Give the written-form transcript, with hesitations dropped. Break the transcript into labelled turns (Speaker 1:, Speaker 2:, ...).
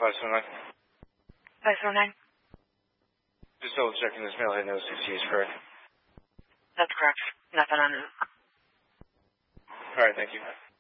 Speaker 1: 579.
Speaker 2: 579.
Speaker 1: Just double checking this mail had no CC is correct.
Speaker 2: That's correct. Nothing on it.
Speaker 1: Alright, thank you.